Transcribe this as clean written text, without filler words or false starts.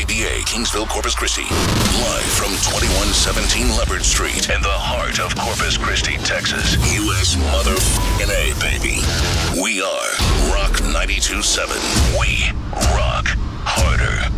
KBA, Kingsville, Corpus Christi. Live from 2117 Leopard Street in the heart of Corpus Christi, Texas. U.S. motherfucking A, baby. We are Rock 92.7. We rock harder.